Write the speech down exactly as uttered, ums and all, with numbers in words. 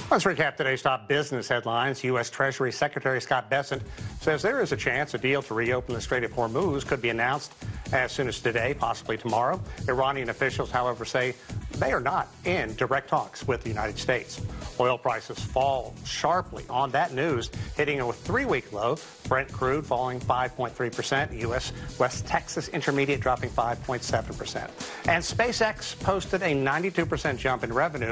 Let's recap today's top business headlines. U S. Treasury Secretary Scott Bessent says there is a chance a deal to reopen the Strait of Hormuz could be announced as soon as today, possibly tomorrow. Iranian officials, however, say they are not in direct talks with the United States. Oil prices fall sharply on that news, hitting a three-week low. Brent crude falling five point three percent. U S. West Texas Intermediate dropping five point seven percent. And SpaceX posted a ninety-two percent jump in revenue